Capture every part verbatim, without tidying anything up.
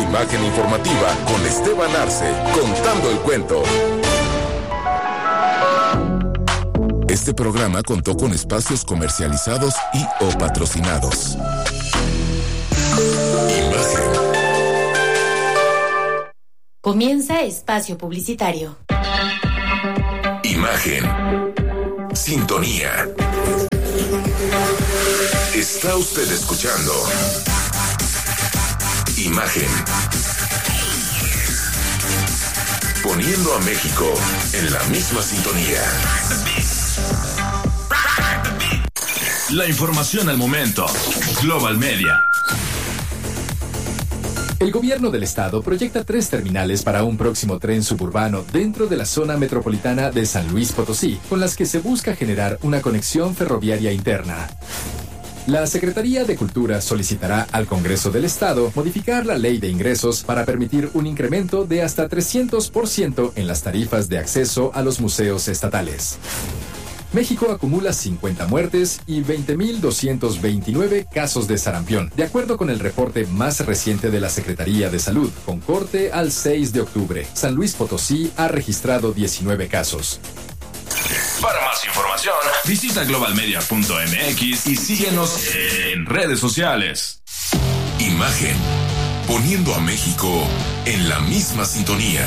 Imagen informativa con Esteban Arce, contando el cuento. Este programa contó con espacios comercializados y o patrocinados. Imagen. Comienza espacio publicitario. Imagen. Sintonía. Está usted escuchando Imagen. Poniendo a México en la misma sintonía. La información al momento. Global Media. El gobierno del estado proyecta tres terminales para un próximo tren suburbano dentro de la zona metropolitana de San Luis Potosí, con las que se busca generar una conexión ferroviaria interna. La Secretaría de Cultura solicitará al Congreso del Estado modificar la Ley de Ingresos para permitir un incremento de hasta trescientos por ciento en las tarifas de acceso a los museos estatales. México acumula cincuenta muertes y veinte mil doscientos veintinueve casos de sarampión, de acuerdo con el reporte más reciente de la Secretaría de Salud, con corte al seis de octubre. San Luis Potosí ha registrado diecinueve casos. Para más información, visita global media punto m x y síguenos en redes sociales. Imagen. Poniendo a México en la misma sintonía.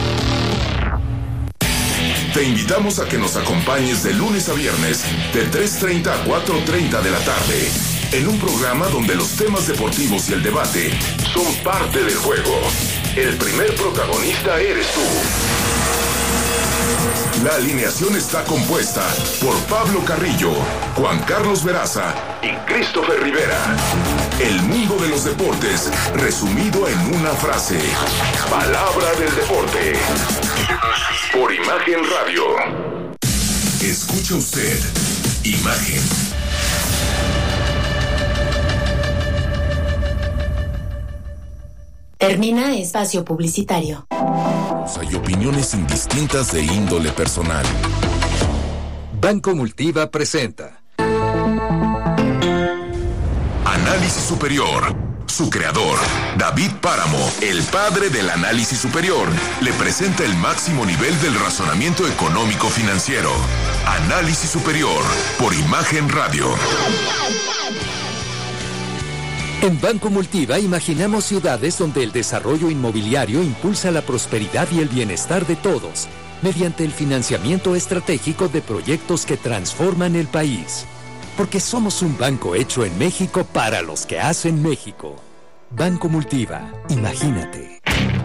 Te invitamos a que nos acompañes de lunes a viernes de tres treinta a cuatro treinta de la tarde en un programa donde los temas deportivos y el debate son parte del juego. El primer protagonista eres tú. La alineación está compuesta por Pablo Carrillo, Juan Carlos Veraza y Christopher Rivera. El mundo de los deportes resumido en una frase. Palabra del deporte. Por Imagen Radio. Escucha usted Imagen. Termina espacio publicitario. Hay opiniones indistintas de índole personal. Banco Multiva presenta Análisis Superior. Su creador, David Páramo, el padre del análisis superior, le presenta el máximo nivel del razonamiento económico financiero. Análisis Superior, por Imagen Radio. En Banco Multiva imaginamos ciudades donde el desarrollo inmobiliario impulsa la prosperidad y el bienestar de todos, mediante el financiamiento estratégico de proyectos que transforman el país. Porque somos un banco hecho en México para los que hacen México. Banco Multiva, imagínate.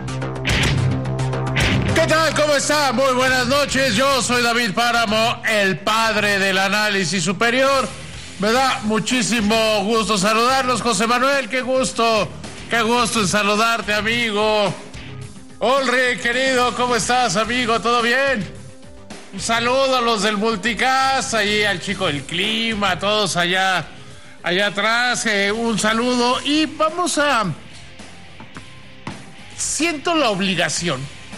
¿Qué tal? ¿Cómo está? Muy buenas noches. Yo soy David Páramo, el padre del análisis superior. Me da muchísimo gusto saludarlos, José Manuel. Qué gusto, qué gusto en saludarte, amigo. Olri, querido, ¿cómo estás, amigo? ¿Todo bien? Un saludo a los del Multicast, ahí al chico del clima, a todos allá, allá atrás, eh, un saludo. Y vamos a... Siento la obligación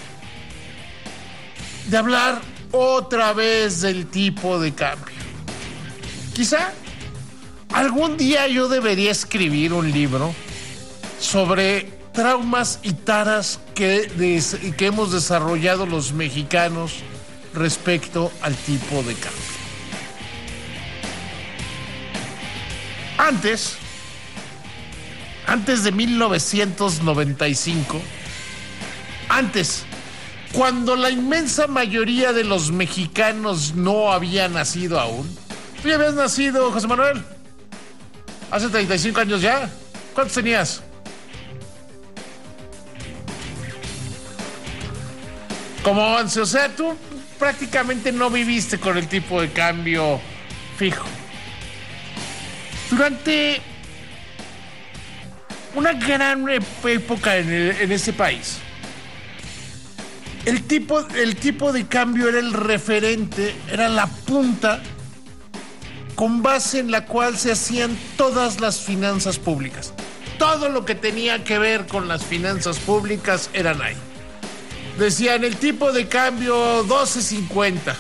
de hablar otra vez del tipo de cambio. Quizá algún día yo debería escribir un libro sobre traumas y taras que, des, que hemos desarrollado los mexicanos respecto al tipo de cambio. Antes, antes de mil novecientos noventa y cinco, antes, cuando la inmensa mayoría de los mexicanos no había nacido aún. ¿Tú ya habías nacido, José Manuel? Hace treinta y cinco años ya. ¿Cuántos tenías? Como once, o sea, tú prácticamente no viviste con el tipo de cambio fijo. Durante una gran época en, el, en ese país, el tipo, el tipo de cambio era el referente, era la punta con base en la cual se hacían todas las finanzas públicas. Todo lo que tenía que ver con las finanzas públicas eran ahí. Decían el tipo de cambio doce cincuenta.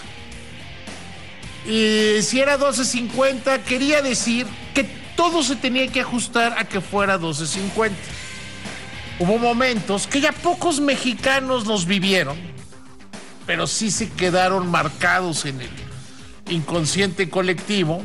Y si era doce cincuenta, quería decir que todo se tenía que ajustar a que fuera doce cincuenta. hubo momentos que ya pocos mexicanos los vivieron, pero sí se quedaron marcados en el inconsciente colectivo,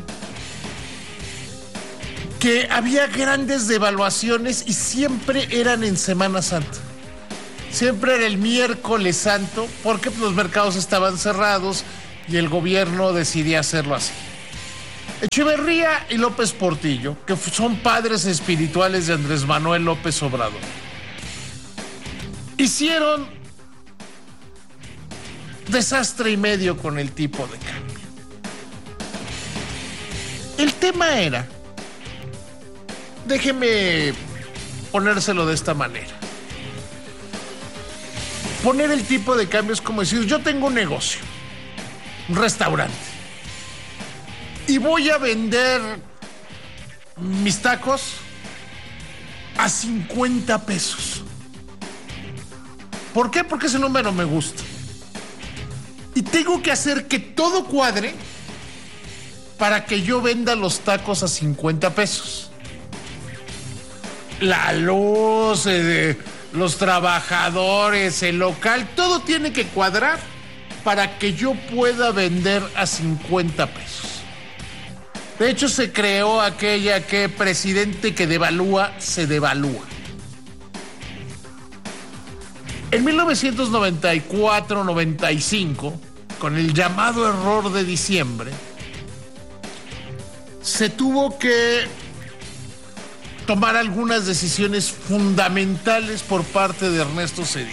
que había grandes devaluaciones y siempre eran en Semana Santa. Siempre era el miércoles santo, porque los mercados estaban cerrados y el gobierno decidía hacerlo así. Echeverría y López Portillo, que son padres espirituales de Andrés Manuel López Obrador, hicieron desastre y medio con el tipo de cambio. El tema era, déjeme ponérselo de esta manera. Poner el tipo de cambio es como decir, yo tengo un negocio, un restaurante, y voy a vender mis tacos a cincuenta pesos. ¿Por qué? Porque ese número me gusta. Y tengo que hacer que todo cuadre para que yo venda los tacos a cincuenta pesos. La luz, eh, los trabajadores, el local, todo tiene que cuadrar para que yo pueda vender a cincuenta pesos. De hecho, se creó aquella que presidente que devalúa, se devalúa. En mil novecientos noventa y cuatro noventa y cinco, con el llamado error de diciembre, se tuvo que tomar algunas decisiones fundamentales por parte de Ernesto Zedillo.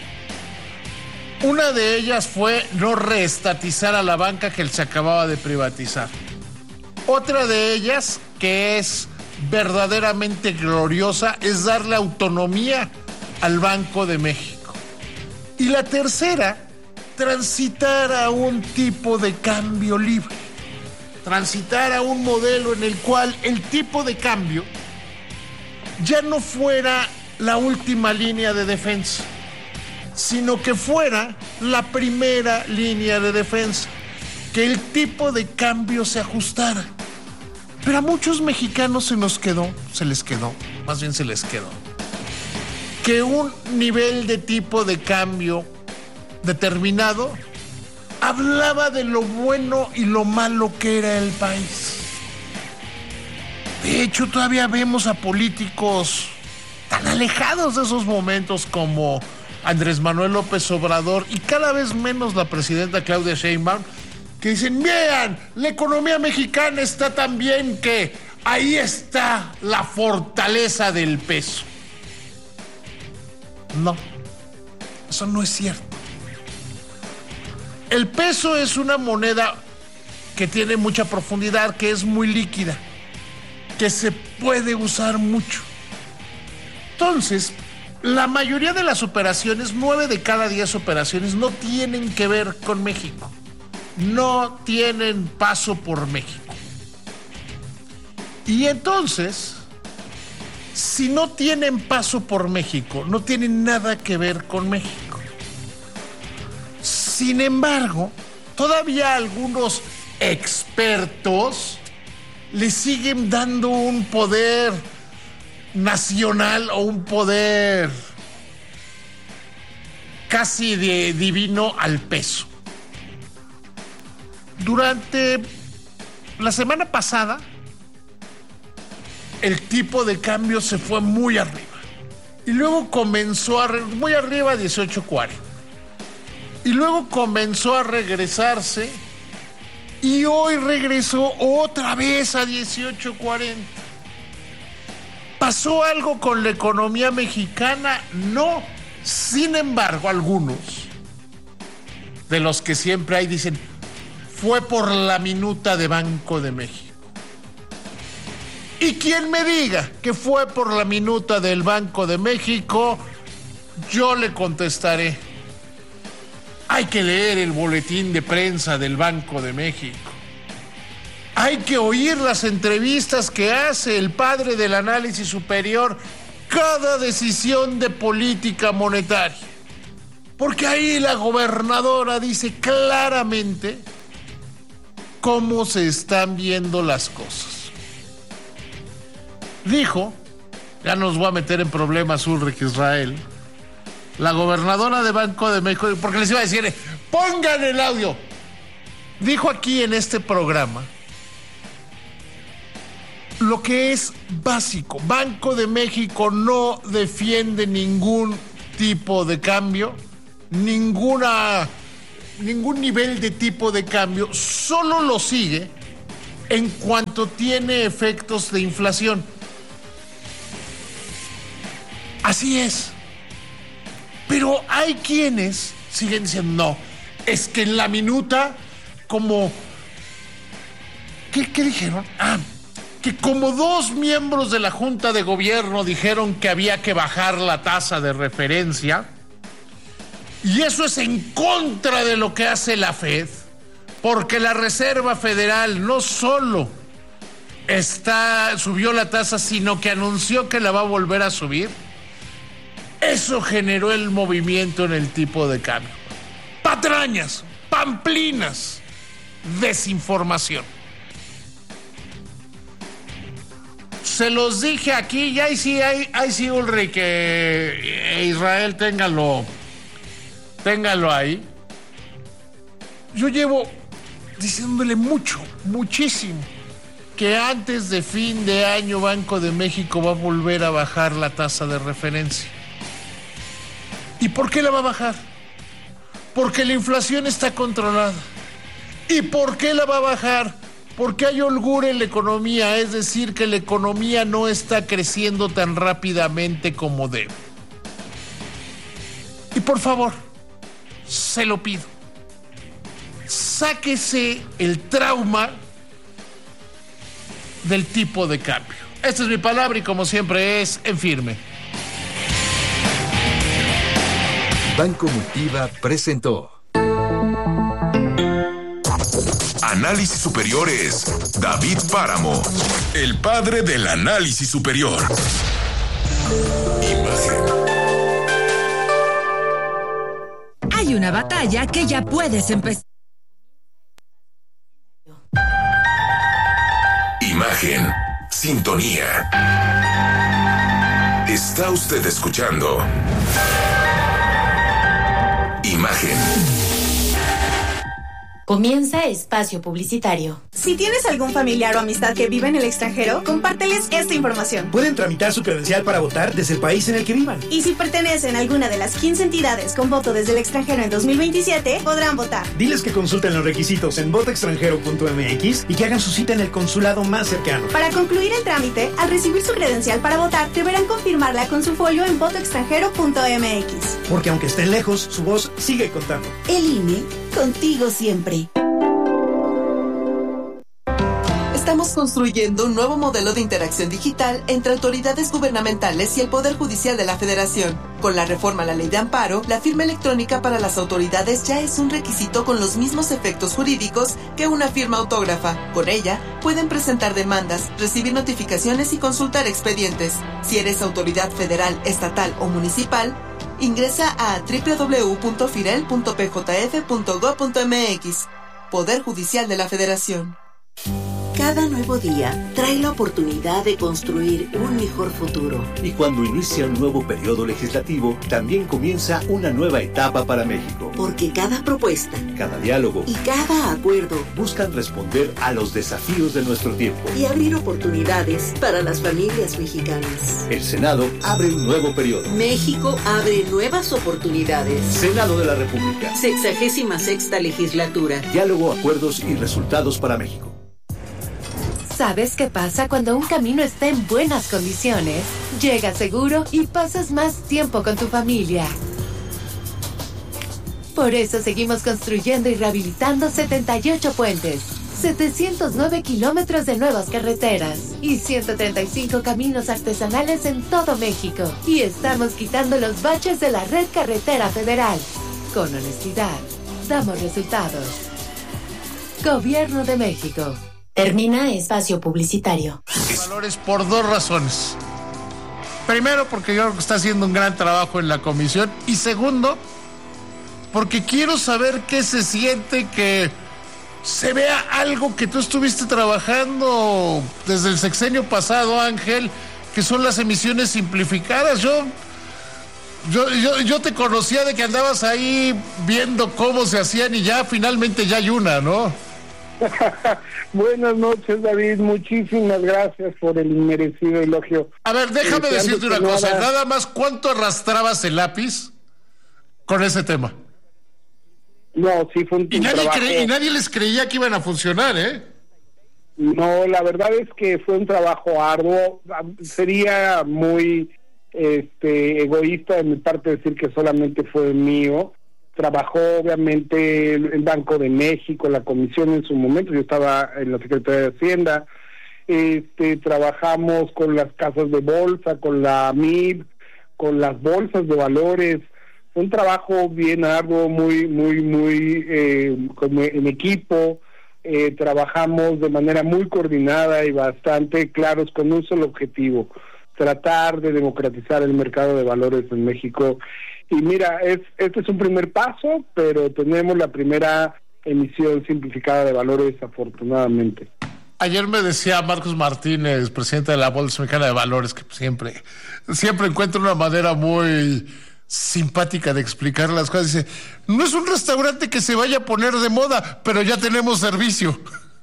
Una de ellas fue no reestatizar a la banca que él se acababa de privatizar. Otra de ellas, que es verdaderamente gloriosa, es darle autonomía al Banco de México. Y la tercera, transitar a un tipo de cambio libre. Transitar a un modelo en el cual el tipo de cambio ya no fuera la última línea de defensa, sino que fuera la primera línea de defensa, que el tipo de cambio se ajustara. Pero a muchos mexicanos se nos quedó, se les quedó, más bien se les quedó, que un nivel de tipo de cambio determinado hablaba de lo bueno y lo malo que era el país. De hecho, todavía vemos a políticos tan alejados de esos momentos como Andrés Manuel López Obrador y cada vez menos la presidenta Claudia Sheinbaum, que dicen, vean, la economía mexicana está tan bien que ahí está la fortaleza del peso. No, eso no es cierto. El peso es una moneda que tiene mucha profundidad, que es muy líquida, que se puede usar mucho. Entonces, la mayoría de las operaciones, nueve de cada diez operaciones, no tienen que ver con México. No tienen paso por México. Y entonces, si no tienen paso por México, no tienen nada que ver con México. Sin embargo, todavía algunos expertos le siguen dando un poder nacional o un poder casi de divino al peso. Durante la semana pasada, el tipo de cambio se fue muy arriba. Y luego comenzó a... Re- muy arriba, dieciocho cuarenta. Y luego comenzó a regresarse. Y hoy regresó otra vez a dieciocho cuarenta. ¿Pasó algo con la economía mexicana? No. Sin embargo, algunos de los que siempre hay dicen, fue por la minuta de Banco de México. Y quien me diga que fue por la minuta del Banco de México, yo le contestaré. Hay que leer el boletín de prensa del Banco de México. Hay que oír las entrevistas que hace el padre del análisis superior cada decisión de política monetaria. Porque ahí la gobernadora dice claramente cómo se están viendo las cosas. Dijo ya nos voy a meter en problemas Ulrich Israel, la gobernadora de Banco de México, porque les iba a decir, pongan el audio, dijo aquí en este programa lo que es básico. Banco de México no defiende ningún tipo de cambio, ninguna, ningún nivel de tipo de cambio, solo lo sigue en cuanto tiene efectos de inflación. Así es. Pero hay quienes siguen diciendo, no, es que en la minuta, como... ¿Qué, qué dijeron? Ah, que como dos miembros de la Junta de Gobierno dijeron que había que bajar la tasa de referencia, y eso es en contra de lo que hace la Fed, porque la Reserva Federal no solo está, subió la tasa, sino que anunció que la va a volver a subir. Eso generó el movimiento en el tipo de cambio. Patrañas, pamplinas, desinformación. Se los dije aquí, y ahí sí, ahí, ahí sí, Ulrich, que Israel, téngalo, téngalo ahí. Yo llevo diciéndole mucho, muchísimo, que antes de fin de año Banco de México va a volver a bajar la tasa de referencia. ¿Y por qué la va a bajar? Porque la inflación está controlada. ¿Y por qué la va a bajar? Porque hay holgura en la economía, es decir, que la economía no está creciendo tan rápidamente como debe. Y por favor, se lo pido, sáquese el trauma del tipo de cambio. Esta es mi palabra y como siempre es en firme. Banco Multiva presentó Análisis Superior es David Páramo, el padre del análisis superior. Imagen. Hay una batalla que ya puedes empezar. Imagen. Sintonía. Está usted escuchando Imagen. Comienza espacio publicitario. Si tienes algún familiar o amistad que vive en el extranjero, compárteles esta información. Pueden tramitar su credencial para votar desde el país en el que vivan. Y si pertenecen a alguna de las quince entidades con voto desde el extranjero en dos mil veintisiete, podrán votar. Diles que consulten los requisitos en voto extranjero punto m x y que hagan su cita en el consulado más cercano. Para concluir el trámite, al recibir su credencial para votar, deberán confirmarla con su folio en voto extranjero punto m x. Porque aunque estén lejos, su voz sigue contando. El I N E, contigo siempre. Estamos construyendo un nuevo modelo de interacción digital entre autoridades gubernamentales y el Poder Judicial de la Federación. Con la reforma a la Ley de Amparo, la firma electrónica para las autoridades ya es un requisito con los mismos efectos jurídicos que una firma autógrafa. Con ella, pueden presentar demandas, recibir notificaciones y consultar expedientes. Si eres autoridad federal, estatal o municipal, ingresa a doble u doble u doble u punto firel punto p j f punto gob punto m x. Poder Judicial de la Federación. Cada nuevo día trae la oportunidad de construir un mejor futuro. Y cuando inicia un nuevo periodo legislativo, también comienza una nueva etapa para México. Porque cada propuesta, cada diálogo y cada acuerdo buscan responder a los desafíos de nuestro tiempo y abrir oportunidades para las familias mexicanas. El Senado abre un nuevo periodo. México abre nuevas oportunidades. Senado de la República. Sexagésima sexta legislatura. Diálogo, acuerdos y resultados para México. ¿Sabes qué pasa cuando un camino está en buenas condiciones? Llegas seguro y pasas más tiempo con tu familia. Por eso seguimos construyendo y rehabilitando setenta y ocho puentes, setecientos nueve kilómetros de nuevas carreteras y ciento treinta y cinco caminos artesanales en todo México. Y estamos quitando los baches de la red carretera federal. Con honestidad, damos resultados. Gobierno de México. Termina espacio publicitario. Valores por dos razones. Primero, porque yo creo que está haciendo un gran trabajo en la comisión. Y segundo, porque quiero saber qué se siente que se vea algo que tú estuviste trabajando desde el sexenio pasado, Ángel, que son las emisiones simplificadas. Yo, yo, yo, yo te conocía de que andabas ahí viendo cómo se hacían y ya finalmente ya hay una, ¿no? Buenas noches, David, muchísimas gracias por el inmerecido elogio. A ver, déjame eh, decirte una cosa, nada... nada más, ¿cuánto arrastrabas el lápiz con ese tema? No, sí fue un, y un nadie trabajo... cre... Y nadie les creía que iban a funcionar, ¿eh? No, la verdad es que fue un trabajo arduo. Sería muy este, egoísta de mi parte decir que solamente fue mío. Trabajó obviamente el Banco de México, la comisión en su momento, yo estaba en la Secretaría de Hacienda, este, trabajamos con las casas de bolsa, con la M I B, con las bolsas de valores. Fue un trabajo bien arduo, muy, muy, muy eh, como en equipo. Eh, trabajamos de manera muy coordinada y bastante claros con un solo objetivo: tratar de democratizar el mercado de valores en México. Y mira, es, este es un primer paso, pero tenemos la primera emisión simplificada de valores, afortunadamente. Ayer me decía Marcos Martínez, presidente de la Bolsa Mexicana de Valores, que siempre, siempre encuentra una manera muy simpática de explicar las cosas. Dice, no es un restaurante que se vaya a poner de moda, pero ya tenemos servicio.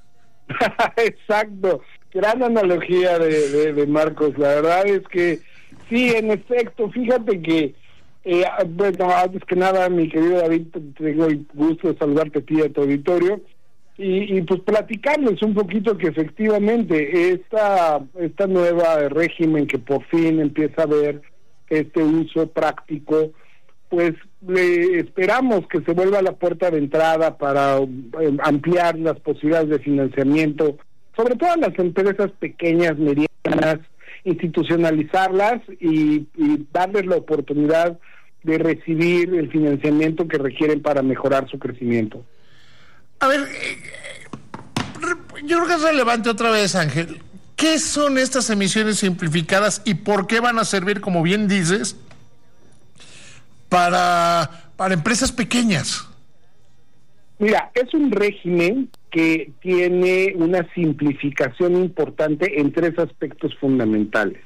Exacto, gran analogía de, de, de Marcos. La verdad es que sí, en efecto, fíjate que Eh, bueno, antes que nada, mi querido David, tengo el gusto de saludarte a ti y a tu auditorio y, y pues platicarles un poquito que efectivamente esta esta nueva régimen que por fin empieza a ver este uso práctico, pues le esperamos que se vuelva la puerta de entrada para eh, ampliar las posibilidades de financiamiento, sobre todo en las empresas pequeñas, medianas, institucionalizarlas y, y darles la oportunidad de recibir el financiamiento que requieren para mejorar su crecimiento. A ver, eh, yo creo que es relevante otra vez, Ángel. ¿Qué son estas emisiones simplificadas y por qué van a servir, como bien dices, para, para empresas pequeñas? Mira, es un régimen que tiene una simplificación importante en tres aspectos fundamentales.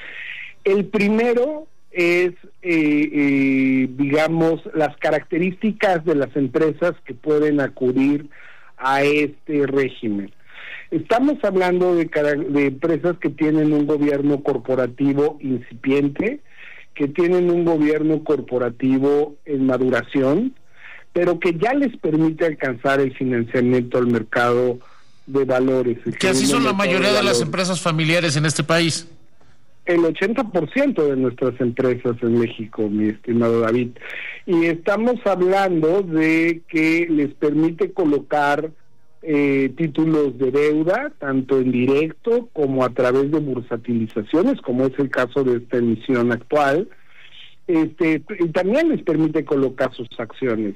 El primero es, eh, eh, digamos, las características de las empresas que pueden acudir a este régimen. Estamos hablando de, de empresas que tienen un gobierno corporativo incipiente, que tienen un gobierno corporativo en maduración, pero que ya les permite alcanzar el financiamiento al mercado de valores. Que así son la mayoría de, de las empresas familiares en este país. El ochenta por ciento de nuestras empresas en México, mi estimado David. Y estamos hablando de que les permite colocar eh, títulos de deuda, tanto en directo como a través de bursatilizaciones, como es el caso de esta emisión actual. Este, y también les permite colocar sus acciones.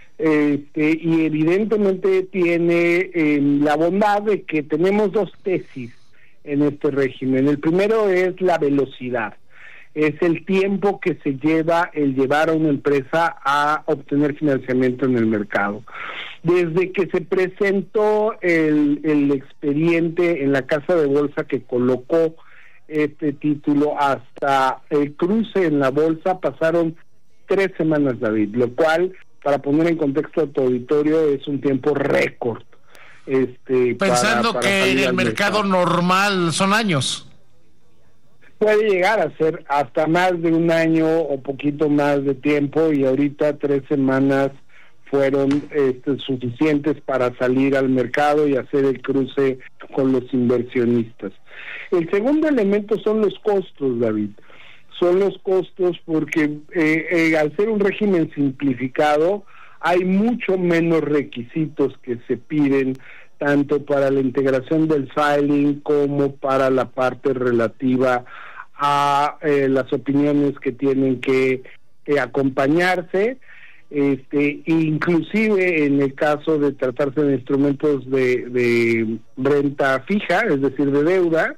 Este, y evidentemente tiene eh, la bondad de que tenemos dos tesis en este régimen. El primero es la velocidad, es el tiempo que se lleva el llevar a una empresa a obtener financiamiento en el mercado. Desde que se presentó el, el expediente en la casa de bolsa que colocó este título hasta el cruce en la bolsa pasaron tres semanas, David, lo cual, para poner en contexto a tu auditorio, es un tiempo récord. Este, Pensando para, para que en el mercado, mercado normal son años. Puede llegar a ser hasta más de un año o poquito más de tiempo, y ahorita tres semanas fueron este, suficientes para salir al mercado y hacer el cruce con los inversionistas. El segundo elemento son los costos, David. Son los costos porque eh, eh, al ser un régimen simplificado hay mucho menos requisitos que se piden, tanto para la integración del filing como para la parte relativa a eh, las opiniones que tienen que eh, acompañarse. Este, inclusive en el caso de tratarse de instrumentos de, de renta fija, es decir, de deuda,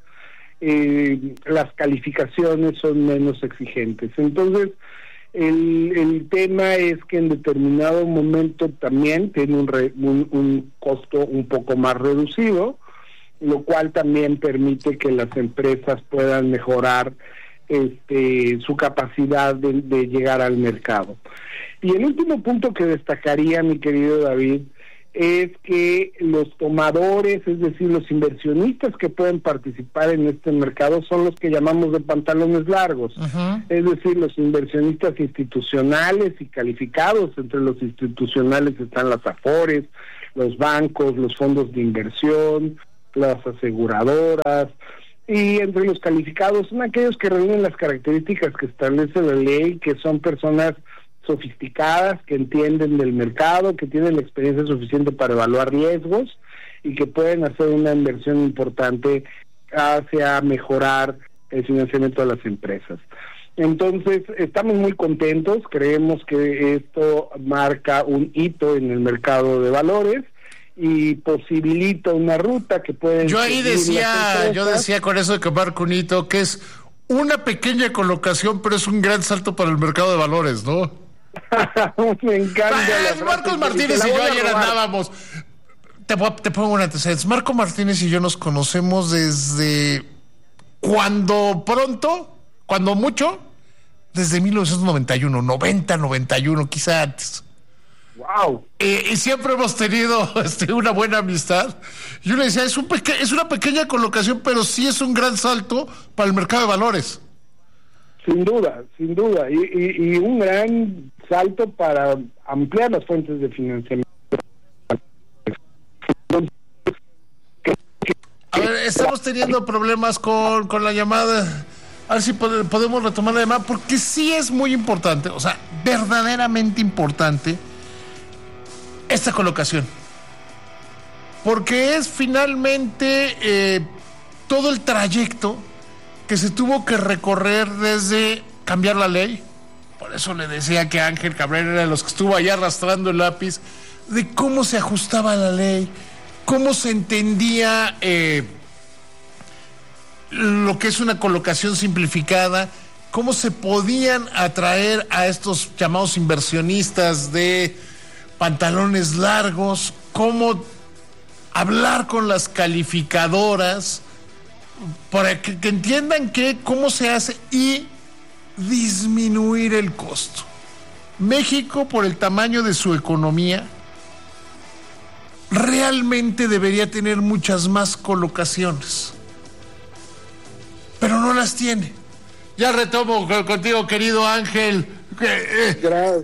eh, las calificaciones son menos exigentes. Entonces, el, el tema es que en determinado momento también tiene un, re, un, un costo un poco más reducido, lo cual también permite que las empresas puedan mejorar este, su capacidad de, de llegar al mercado. Y el último punto que destacaría, mi querido David, es que los tomadores, es decir, los inversionistas que pueden participar en este mercado son los que llamamos de pantalones largos, uh-huh. es decir, los inversionistas institucionales y calificados. Entre los institucionales están las Afores, los bancos, los fondos de inversión, las aseguradoras, y entre los calificados son aquellos que reúnen las características que establece la ley, que son personas sofisticadas, que entienden del mercado, que tienen la experiencia suficiente para evaluar riesgos y que pueden hacer una inversión importante hacia mejorar el financiamiento de las empresas. Entonces, estamos muy contentos, creemos que esto marca un hito en el mercado de valores y posibilita una ruta que pueden... Yo ahí decía, yo decía con eso de que marca un hito, que es una pequeña colocación, pero es un gran salto para el mercado de valores, ¿no? Me encanta. Pues, Marcos Martínez y yo ayer andábamos. Te, te pongo un antecedente. Marco Martínez y yo nos conocemos desde cuando pronto, cuando mucho, desde mil novecientos noventa y uno, noventa, noventa y uno, quizá antes. Wow. Eh, y siempre hemos tenido este, una buena amistad. Yo le decía, es, un peque- es una pequeña colocación, pero sí es un gran salto para el mercado de valores. Sin duda, sin duda, y, y, y un gran salto para ampliar las fuentes de financiamiento. A ver, estamos teniendo problemas con, con la llamada. A ver si pod- podemos retomar la llamada, porque sí es muy importante, o sea, verdaderamente importante esta colocación. Porque es finalmente eh, todo el trayecto que se tuvo que recorrer desde cambiar la ley. Por eso le decía que Ángel Cabrera era de los que estuvo ahí arrastrando el lápiz, de cómo se ajustaba la ley, cómo se entendía eh, lo que es una colocación simplificada, cómo se podían atraer a estos llamados inversionistas de pantalones largos, cómo hablar con las calificadoras para que, que entiendan que cómo se hace y disminuir el costo. México, por el tamaño de su economía, realmente debería tener muchas más colocaciones, pero no las tiene. Ya retomo contigo, querido Ángel. Gracias.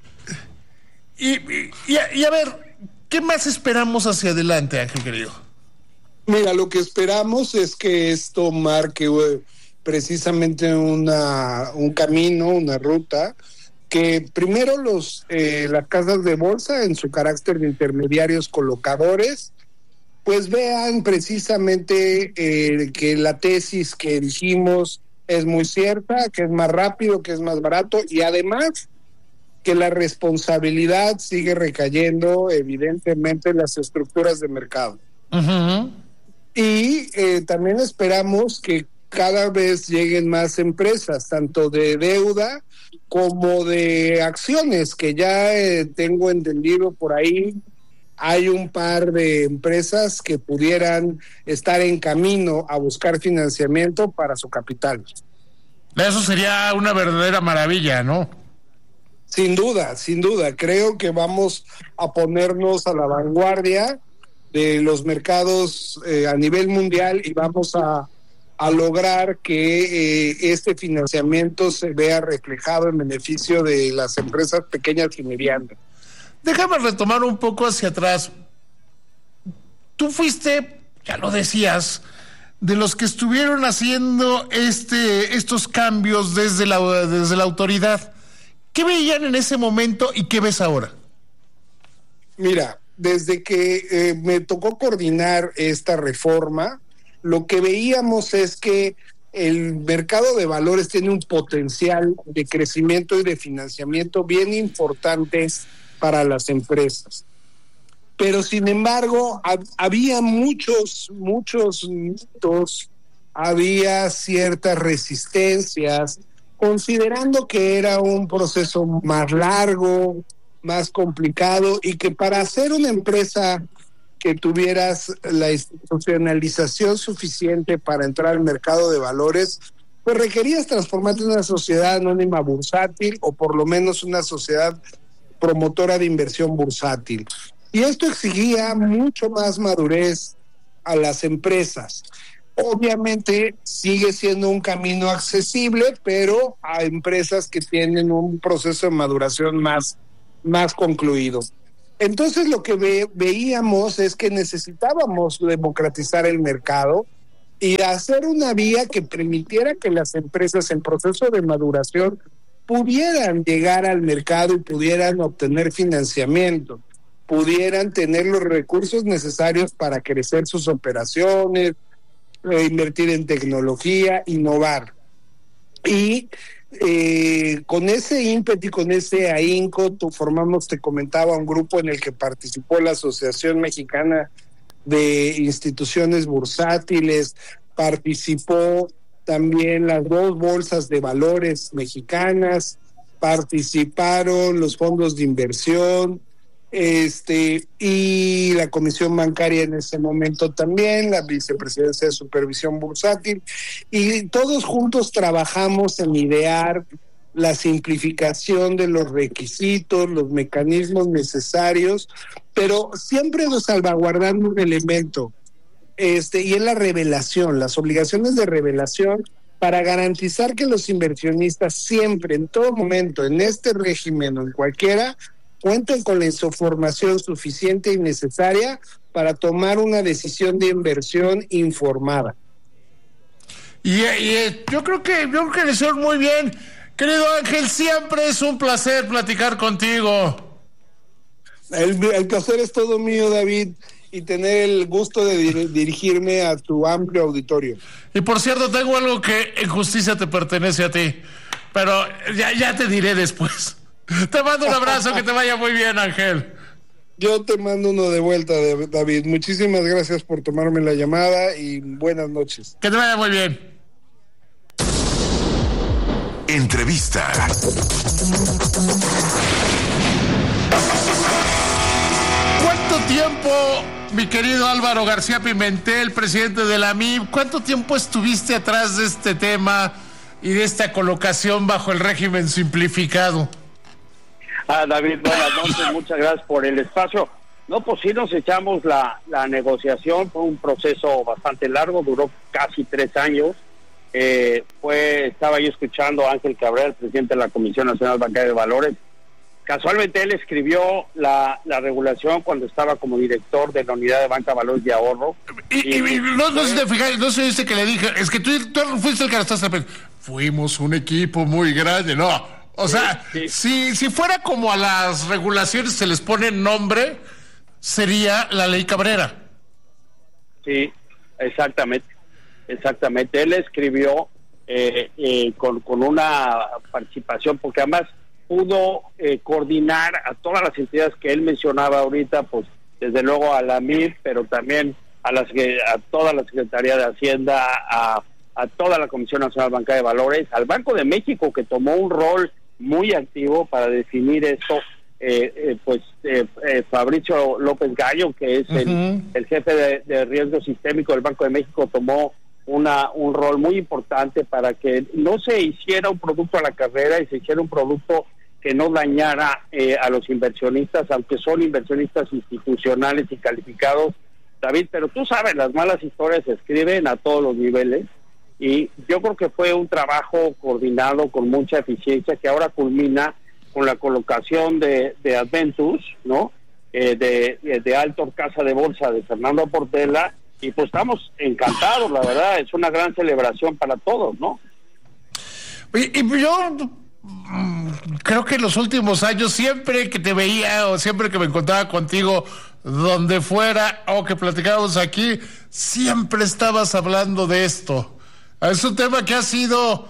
Y, y, y, a, y a ver, ¿qué más esperamos hacia adelante, Ángel, querido? Mira, lo que esperamos es que esto marque uh, precisamente una, un camino, una ruta, que primero los eh, las casas de bolsa, en su carácter de intermediarios colocadores, pues vean precisamente eh, que la tesis que dijimos es muy cierta, que es más rápido, que es más barato, y además que la responsabilidad sigue recayendo evidentemente en las estructuras de mercado. Uh-huh. Y eh, también esperamos que cada vez lleguen más empresas, tanto de deuda como de acciones, que ya eh, tengo entendido por ahí, hay un par de empresas que pudieran estar en camino a buscar financiamiento para su capital. Eso sería una verdadera maravilla, ¿no? Sin duda, sin duda. Creo que vamos a ponernos a la vanguardia de los mercados eh, a nivel mundial y vamos a, a lograr que eh, este financiamiento se vea reflejado en beneficio de las empresas pequeñas y medianas. Déjame retomar un poco hacia atrás. Tú fuiste, ya lo decías, de los que estuvieron haciendo este estos cambios desde la, desde la autoridad. ¿Qué veían en ese momento y qué ves ahora? Mira, desde que eh, me tocó coordinar esta reforma, lo que veíamos es que el mercado de valores tiene un potencial de crecimiento y de financiamiento bien importante para las empresas. Pero sin embargo, hab- había muchos, muchos mitos, había ciertas resistencias, considerando que era un proceso más largo, más complicado, y que para hacer una empresa que tuvieras la institucionalización suficiente para entrar al mercado de valores, pues requerías transformarte en una sociedad anónima bursátil o por lo menos una sociedad promotora de inversión bursátil. Y esto exigía mucho más madurez a las empresas. Obviamente sigue siendo un camino accesible, pero a empresas que tienen un proceso de maduración más, más concluido. Entonces lo que ve, veíamos es que necesitábamos democratizar el mercado y hacer una vía que permitiera que las empresas en proceso de maduración pudieran llegar al mercado y pudieran obtener financiamiento, pudieran tener los recursos necesarios para crecer sus operaciones, eh, invertir en tecnología, innovar. Y eh, con ese ímpetu y con ese ahínco tú formamos, te comentaba, un grupo en el que participó la Asociación Mexicana de Instituciones Bursátiles, participó también las dos bolsas de valores mexicanas, participaron los fondos de inversión, este y la Comisión Bancaria en ese momento también, la Vicepresidencia de Supervisión Bursátil, y todos juntos trabajamos en idear la simplificación de los requisitos, los mecanismos necesarios, pero siempre nos salvaguardando un elemento, este y es la revelación, las obligaciones de revelación para garantizar que los inversionistas siempre, en todo momento, en este régimen o en cualquiera, cuenten con la información suficiente y necesaria para tomar una decisión de inversión informada. Y, y yo creo que yo creo que le hicieron muy bien. Querido Ángel, siempre es un placer platicar contigo. El, el placer es todo mío, David, y tener el gusto de dir- dirigirme a tu amplio auditorio. Y por cierto, tengo algo que en justicia te pertenece a ti, pero ya, ya te diré después. Te mando un abrazo, que te vaya muy bien, Ángel. Yo te mando uno de vuelta, David. Muchísimas gracias por tomarme la llamada y buenas noches. Que te vaya muy bien. Entrevista. ¿Cuánto tiempo, mi querido Álvaro García Pimentel, presidente de la M I B, cuánto tiempo estuviste atrás de este tema y de esta colocación bajo el régimen simplificado? Ah, David, buenas noches, muchas gracias por el espacio. No, pues sí nos echamos la, la negociación, fue un proceso bastante largo, duró casi tres años. Eh, fue, estaba yo escuchando a Ángel Cabrera, el presidente de la Comisión Nacional Bancaria de Valores. Casualmente él escribió la, la regulación cuando estaba como director de la Unidad de Banca, Valores y Ahorro. Y, y, y no, no sé si te fijaste, no sé si que le dije, es que tú, tú fuiste el que lo estás haciendo. Fuimos un equipo muy grande, no. O sea, sí, sí. si si fuera como a las regulaciones se les pone nombre, sería la ley Cabrera. Sí, exactamente, exactamente. Él escribió eh, eh, con, con una participación, porque además pudo eh, coordinar a todas las entidades que él mencionaba ahorita, pues desde luego a la M I B, pero también a, las, a toda la Secretaría de Hacienda, a, a toda la Comisión Nacional Bancaria de Valores, al Banco de México, que tomó un rol muy activo para definir esto, eh, eh, pues eh, eh, Fabricio López Gallo, que es el, uh-huh. el jefe de, de riesgo sistémico del Banco de México, tomó una un rol muy importante para que no se hiciera un producto a la carrera y se hiciera un producto que no dañara eh, a los inversionistas, aunque son inversionistas institucionales y calificados, David, pero tú sabes, las malas historias se escriben a todos los niveles. Y yo creo que fue un trabajo coordinado con mucha eficiencia que ahora culmina con la colocación de, de Adventus, ¿no? Eh, de, de, de Altor Casa de Bolsa de Fernando Portela, y pues estamos encantados, la verdad, es una gran celebración para todos, ¿no? Y, y yo creo que en los últimos años, siempre que te veía o siempre que me encontraba contigo, donde fuera o que platicábamos aquí, siempre estabas hablando de esto. Es un tema que ha sido,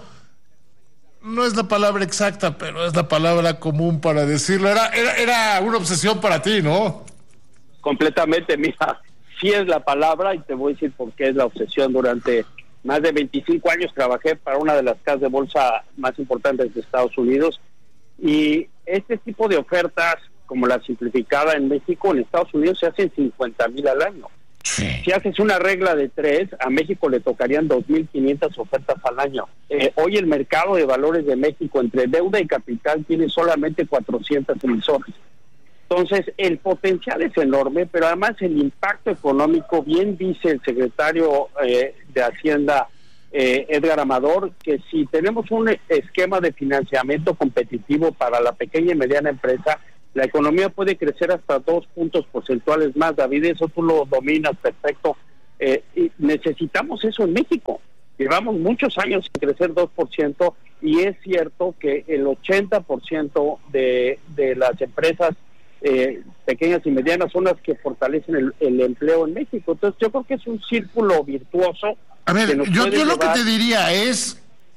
no es la palabra exacta, pero es la palabra común para decirlo. Era, era, era una obsesión para ti, ¿no? Completamente, mira, sí es la palabra y te voy a decir por qué es la obsesión. Durante más de veinticinco años trabajé para una de las casas de bolsa más importantes de Estados Unidos y este tipo de ofertas como la simplificada en México, en Estados Unidos se hacen cincuenta mil al año. Sí. Si haces una regla de tres, a México le tocarían dos mil quinientas ofertas al año. Eh, hoy el mercado de valores de México, entre deuda y capital, tiene solamente cuatrocientas emisoras. Entonces, el potencial es enorme, pero además el impacto económico, bien dice el secretario eh, de Hacienda, eh, Edgar Amador, que si tenemos un esquema de financiamiento competitivo para la pequeña y mediana empresa, la economía puede crecer hasta dos puntos porcentuales más. David, eso tú lo dominas perfecto. Eh, y necesitamos eso en México. Llevamos muchos años sin crecer dos por ciento y es cierto que el ochenta por ciento de, de las empresas eh, pequeñas y medianas son las que fortalecen el, el empleo en México. Entonces yo creo que es un círculo virtuoso. A ver, yo, yo lo que te diría es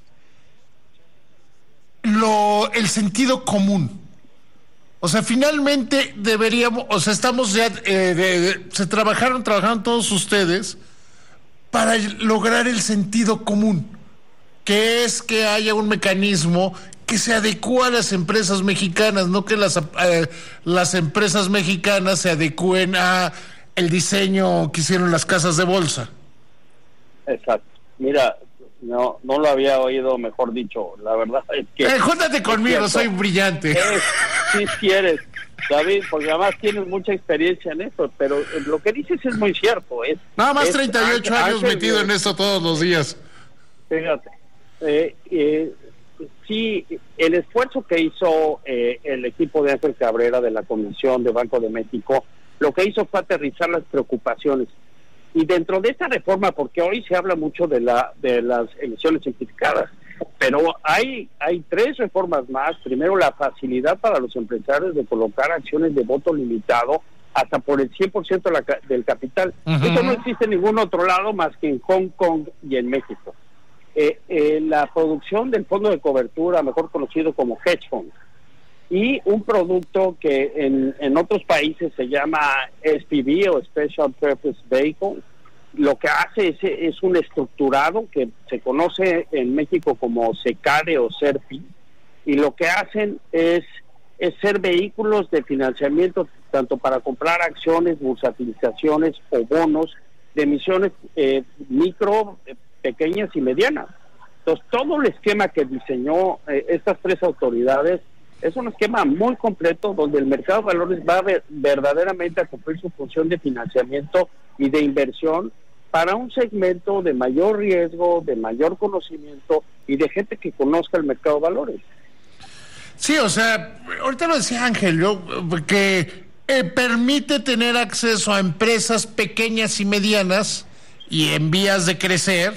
lo el sentido común. O sea, finalmente deberíamos, o sea, estamos ya, eh, de, de, se trabajaron, trabajaron todos ustedes para lograr el sentido común, que es que haya un mecanismo que se adecúe a las empresas mexicanas, no que las, eh, las empresas mexicanas se adecúen a el diseño que hicieron las casas de bolsa. Exacto. Mira, no no lo había oído, mejor dicho, la verdad es que... Eh, júntate conmigo, soy brillante. Es, sí quieres, David, porque además tienes mucha experiencia en esto, pero lo que dices es muy cierto. Es, Nada más es, treinta y ocho años Ángel, metido en esto todos los días. Fíjate, eh, eh, sí, el esfuerzo que hizo eh, el equipo de Ángel Cabrera de la Comisión de Banco de México, lo que hizo fue aterrizar las preocupaciones. Y dentro de esta reforma, porque hoy se habla mucho de la de las emisiones simplificadas, pero hay hay tres reformas más. Primero, la facilidad para los empresarios de colocar acciones de voto limitado hasta por el cien por ciento la, del capital. Uh-huh. Eso no existe en ningún otro lado más que en Hong Kong y en México. Eh, eh, la producción del fondo de cobertura, mejor conocido como hedge fund, y un producto que en, en otros países se llama S P V o Special Purpose Vehicle. Lo que hace es, es un estructurado que se conoce en México como SECARE o SERPI, y lo que hacen es, es ser vehículos de financiamiento tanto para comprar acciones, bursatilizaciones o bonos de emisiones eh, micro, eh, pequeñas y medianas. Entonces, todo el esquema que diseñó eh, estas tres autoridades es un esquema muy completo donde el mercado de valores va a ver, verdaderamente a cumplir su función de financiamiento y de inversión para un segmento de mayor riesgo, de mayor conocimiento y de gente que conozca el mercado de valores. Sí, o sea, ahorita lo decía Ángel, yo, que eh, permite tener acceso a empresas pequeñas y medianas y en vías de crecer.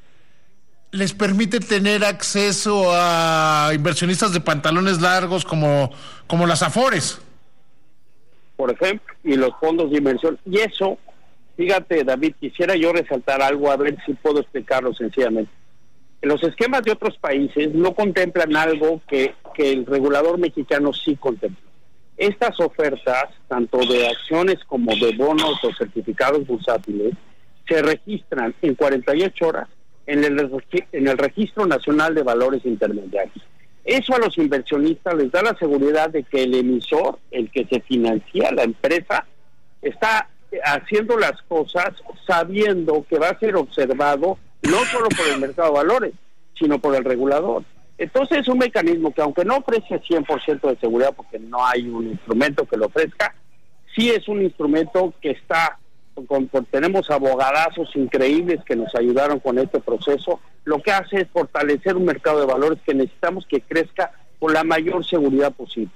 Les permite tener acceso a inversionistas de pantalones largos como, como las Afores. Por ejemplo, y los fondos de inversión. Y eso, fíjate, David, quisiera yo resaltar algo, a ver si puedo explicarlo sencillamente. Los esquemas de otros países no contemplan algo que, que el regulador mexicano sí contempla. Estas ofertas, tanto de acciones como de bonos o certificados bursátiles, se registran en cuarenta y ocho horas en el, en el Registro Nacional de Valores Intermediarios. Eso a los inversionistas les da la seguridad de que el emisor, el que se financia, la empresa, está haciendo las cosas sabiendo que va a ser observado no solo por el mercado de valores, sino por el regulador. Entonces es un mecanismo que, aunque no ofrece cien por ciento de seguridad porque no hay un instrumento que lo ofrezca, sí es un instrumento que está... Con, con, tenemos abogadazos increíbles que nos ayudaron con este proceso. Lo que hace es fortalecer un mercado de valores que necesitamos que crezca con la mayor seguridad posible.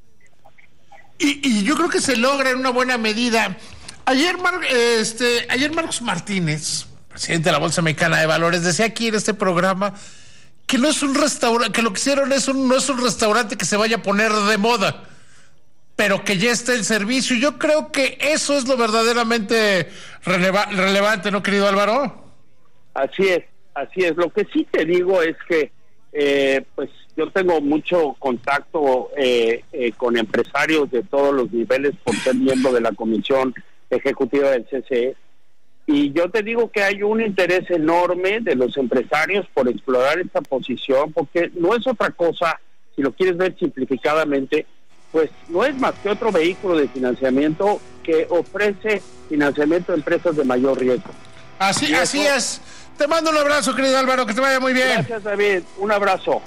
Y, y yo creo que se logra en una buena medida. Ayer, Mar, este, ayer Marcos Martínez, presidente de la Bolsa Mexicana de Valores, decía aquí en este programa que no es un restaurante, que lo que hicieron es un, no es un restaurante que se vaya a poner de moda, pero que ya está en servicio. Yo creo que eso es lo verdaderamente releva- relevante, ¿no, querido Álvaro? Así es, así es. Lo que sí te digo es que, eh, pues, yo tengo mucho contacto eh, eh, con empresarios de todos los niveles por ser miembro de la Comisión Ejecutiva del C C E, y yo te digo que hay un interés enorme de los empresarios por explorar esta posición, porque no es otra cosa, si lo quieres ver simplificadamente, pues no es más que otro vehículo de financiamiento que ofrece financiamiento a empresas de mayor riesgo. Así, así es. Te mando un abrazo, querido Álvaro, que te vaya muy bien. Gracias, David. Un abrazo.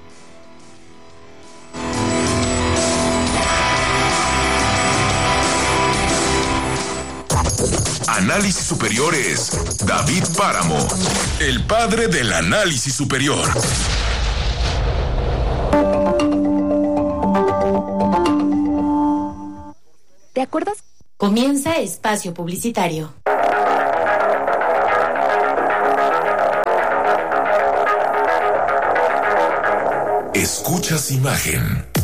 Análisis superior es David Páramo, el padre del análisis superior. ¿Te acuerdas? Comienza espacio publicitario. Escuchas imagen.